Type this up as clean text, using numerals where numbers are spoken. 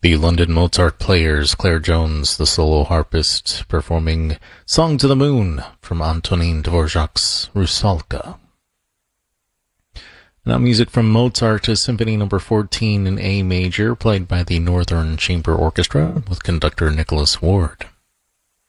The London Mozart Players, Claire Jones, the solo harpist, performing Song to the Moon from Antonin Dvorak's Rusalka. Now music from Mozart is Symphony No. 14 in A major, played by the Northern Chamber Orchestra with conductor Nicholas Ward.